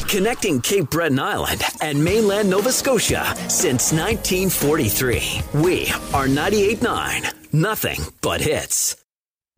Connecting Cape Breton Island and mainland Nova Scotia since 1943. We are 98.9. Nothing but hits.